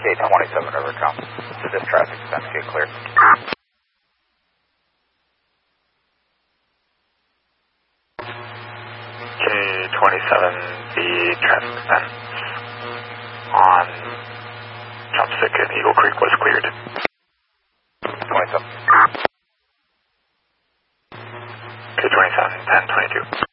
K27 overcome. To this traffic, extend get clear. K27, the traffic fence on Chopstick and Eagle Creek was cleared. 27. K27, 1022.